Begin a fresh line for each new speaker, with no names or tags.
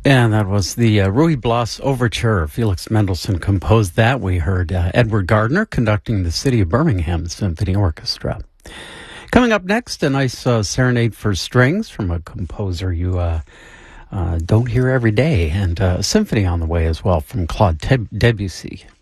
And that was the Ruy Blas Overture. Felix Mendelssohn composed that. We heard Edward Gardner conducting the City of Birmingham Symphony Orchestra. Coming up next, a nice serenade for strings from a composer you don't hear every day, and a symphony on the way as well from Claude Debussy.